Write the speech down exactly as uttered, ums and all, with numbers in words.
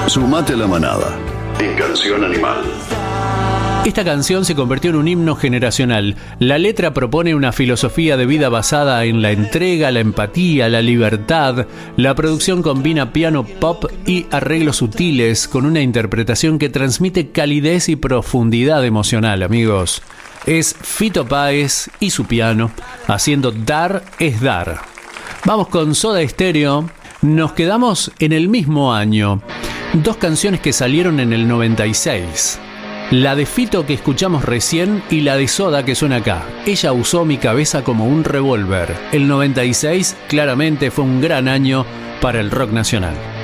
Sumate a la manada. En Canción Animal. Esta canción se convirtió en un himno generacional. La letra propone una filosofía de vida basada en la entrega, la empatía, la libertad. La producción combina piano, pop y arreglos sutiles con una interpretación que transmite calidez y profundidad emocional, amigos. Es Fito Páez y su piano haciendo Dar es Dar. Vamos con Soda Stereo. Nos quedamos en el mismo año. Dos canciones que salieron en el noventa y seis. La de Fito que escuchamos recién y la de Soda que suena acá. Ella usó mi cabeza como un revólver. El noventa y seis claramente fue un gran año para el rock nacional.